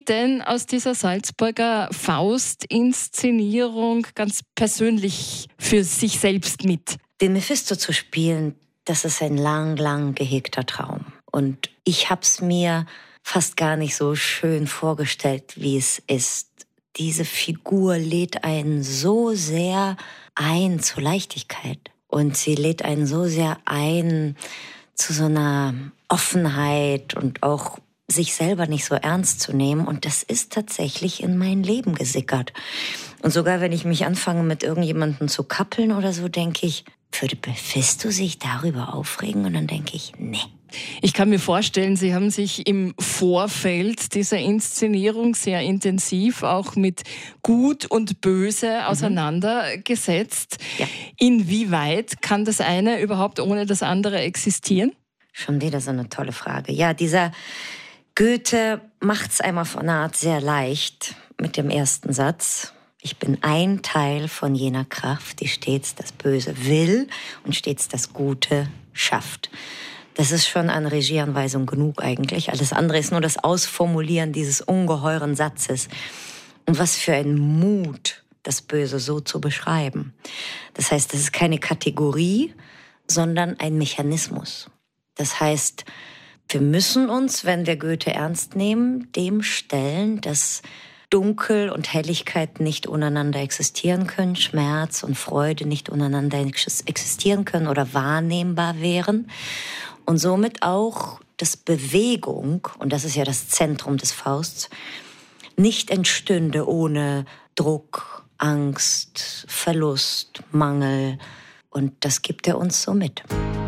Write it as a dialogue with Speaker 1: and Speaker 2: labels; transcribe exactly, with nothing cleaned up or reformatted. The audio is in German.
Speaker 1: denn aus dieser Salzburger Faust-Inszenierung ganz persönlich für sich selbst mit?
Speaker 2: Den Mephisto zu spielen, das ist ein lang, lang gehegter Traum. Und ich habe es mir fast gar nicht so schön vorgestellt, wie es ist. Diese Figur lädt einen so sehr ein zur Leichtigkeit. Und sie lädt einen so sehr ein zu so einer Offenheit und auch sich selber nicht so ernst zu nehmen. Und das ist tatsächlich in mein Leben gesickert. Und sogar wenn ich mich anfange, mit irgendjemandem zu kappeln oder so, denke ich, würde Mephisto sich darüber aufregen? Und dann denke ich, nee.
Speaker 1: Ich kann mir vorstellen, Sie haben sich im Vorfeld dieser Inszenierung sehr intensiv auch mit Gut und Böse auseinandergesetzt.
Speaker 2: Ja.
Speaker 1: Inwieweit kann das eine überhaupt ohne das andere existieren?
Speaker 2: Schon wieder so eine tolle Frage. Ja, dieser Goethe macht es einmal von einer Art sehr leicht mit dem ersten Satz. Ich bin ein Teil von jener Kraft, die stets das Böse will und stets das Gute schafft. Das ist schon eine Regieanweisung genug eigentlich. Alles andere ist nur das Ausformulieren dieses ungeheuren Satzes. Und was für ein Mut, das Böse so zu beschreiben. Das heißt, das ist keine Kategorie, sondern ein Mechanismus. Das heißt, wir müssen uns, wenn wir Goethe ernst nehmen, dem stellen, dass Dunkel und Helligkeit nicht untereinander existieren können, Schmerz und Freude nicht untereinander existieren können oder wahrnehmbar wären. Und somit auch, dass Bewegung, und das ist ja das Zentrum des Fausts, nicht entstünde ohne Druck, Angst, Verlust, Mangel. Und das gibt er uns so mit.